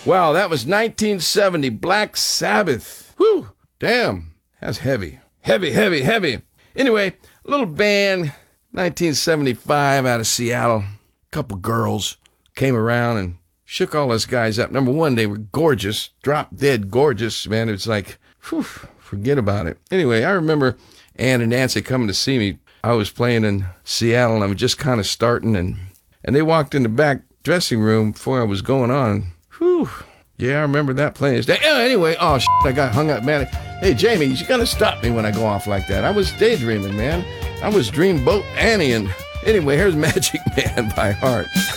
Wow, that was 1970, Black Sabbath. Whew, damn, that's heavy. Heavy, heavy, heavy. Anyway, little band, 1975 out of Seattle. Couple girls came around and shook all us guys up. Number one, they were gorgeous, drop dead gorgeous, man. It's like, whew, forget about it. Anyway, I remember Ann and Nancy coming to see me. I was playing in Seattle, and I was just kind of starting, and they walked in the back dressing room before I was going on. Whew. Yeah, I remember that playing. Anyway, oh, I got hung up, man. Hey, Jamie, you got to stop me when I go off like that. I was daydreaming, man. I was Dreamboat Annie, and anyway, here's Magic Man by heart.